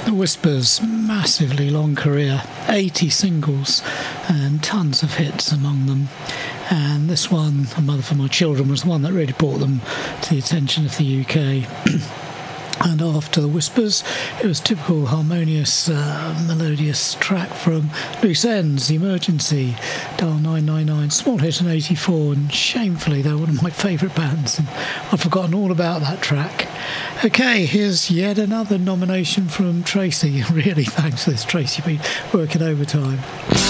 The Whispers, massively long career, 80 singles and tons of hits among them. And this one, A Mother for My Children, was the one that really brought them to the attention of the UK. And after The Whispers, it was typical harmonious, melodious track from Loose Ends, Emergency, Dial 999, small hit in 84, and shamefully they're one of my favourite bands, and I've forgotten all about that track. Okay, here's yet another nomination from Tracy. Really, thanks for this, Tracy, you've been working overtime.